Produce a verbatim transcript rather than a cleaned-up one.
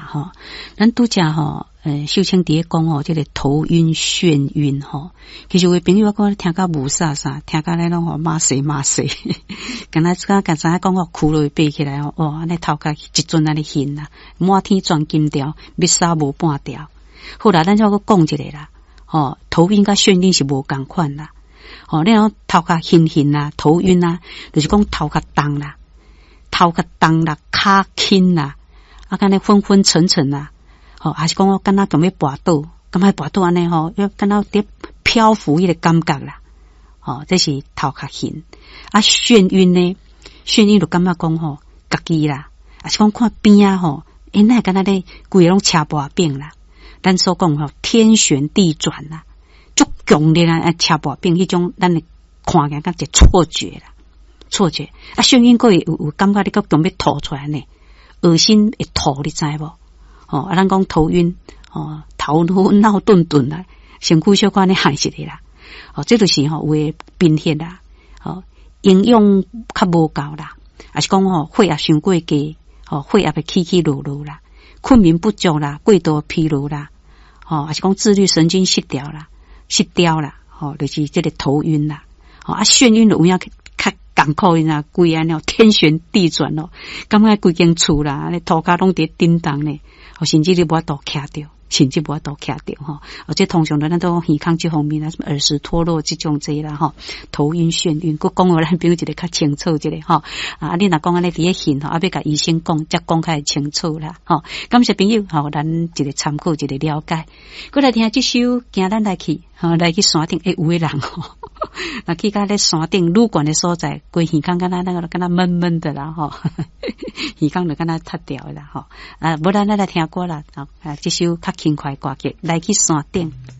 吼，咱拄则吼，呃，秀清伫咧讲吼，即个头晕眩晕吼，其实有朋友讲听甲无啥啥，听甲咧拢吼马死马死，敢若刚刚才讲吼，哭落背起来吼，哦，安尼头壳一阵安尼晕啦，满天钻金条，要杀无半条。好啦，咱再个讲一个啦，吼，头晕甲眩晕是无共款啦，吼，你讲头壳晕晕啦，头晕啦，就是讲头壳重啦，头壳重啦，骹轻啦。啊，敢若昏昏沉沉啦，吼，还是讲我敢若咁要跋倒，咁要跋倒安尼吼，要敢若伫漂浮迄个感觉啦，吼，这是头壳晕。啊，眩晕呢，眩晕就感觉讲吼，家己啦，啊是讲看边啊吼，因那敢若咧规个拢车跋柄啦，咱所讲吼天旋地转啦，足强烈啊车跋柄迄种，咱咧看起来敢一错觉啦，错觉。啊，眩晕个有有感觉你个强要吐出来呢。恶心会吐，你知无？哦，啊，咱讲头晕，哦，头昏脑顿顿啦，身躯小可呢害死你啦。哦，这就是吼有诶贫血啦，哦，营养较无够啦，啊是讲吼血压伤过低，哦，血压会起起落落啦，困眠不足啦，过度疲劳啦，哦，啊是讲自律神经失调啦，失调啦，哦，就是这个头晕啦，哦，啊眩晕就有影较艰苦啦，规安尼天旋地转咯，感觉规间厝啦，安尼涂骹拢伫震动呢，哦，甚至你无法度徛着，甚至无法度徛着吼。哦，这通常咱都耳康这方面啦，什么耳石脱落这种这啦吼，头晕眩晕，佮讲话咱比如一个较清楚一个吼。啊，你若讲安尼伫咧现吼，啊要甲医生讲，则讲较清楚啦吼。感谢朋友吼，咱一个参考，一个了解。过来听这首，行咱来去，吼来去山顶，诶，有诶人吼。那去到咧山顶旅馆的所在，规耳孔敢若那个敢若闷闷的啦吼，耳孔就敢若塌掉啦吼。啊，无咱来听歌啦，啊，这首较轻快歌曲，来去山顶。